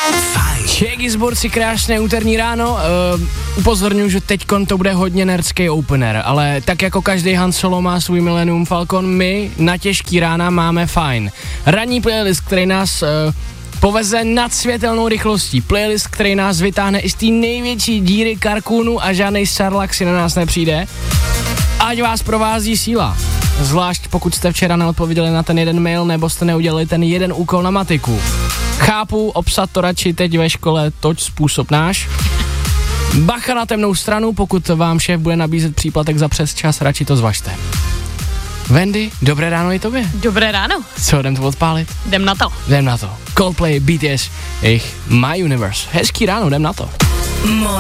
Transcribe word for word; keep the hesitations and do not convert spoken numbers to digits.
Čeky zborci, krásné úterní ráno. Uh, upozorňuji, že teďkon to bude hodně nerdský opener, ale tak jako každý Han Solo má svůj Millennium Falcon, my na těžký rána máme fajn. Ranní playlist, který nás uh, poveze nad světelnou rychlostí. Playlist, který nás vytáhne i z té největší díry karkůnu a žádnej Sarlacc si na nás nepřijde. Ať vás provází síla. Zvlášť pokud jste včera neodpověděli na ten jeden mail nebo jste neudělali ten jeden úkol na matiku. Chápu, obsat to radši teď ve škole, toť způsob náš. Bacha na temnou stranu, pokud vám šéf bude nabízet příplatek za přes čas, radši to zvažte. Wendy, dobré ráno i tobě. Dobré ráno. Co, jdem to odpálit? Jdem na to. Jdem na to. Coldplay, B T S, jejich My Universe. Hezký ráno, jdem na to.